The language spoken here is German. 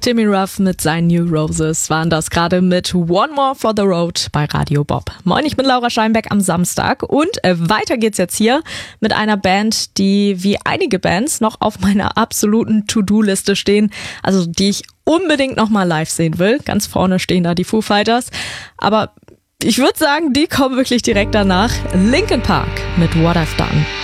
Jimmy Ruff mit seinen New Roses waren das gerade mit One More for the Road bei Radio Bob. Moin, ich bin Laura Scheinbeck am Samstag und weiter geht's jetzt hier mit einer Band, die wie einige Bands noch auf meiner absoluten To-Do-Liste stehen, also die ich unbedingt nochmal live sehen will. Ganz vorne stehen da die Foo Fighters, aber ich würde sagen, die kommen wirklich direkt danach. Linkin Park mit What I've Done.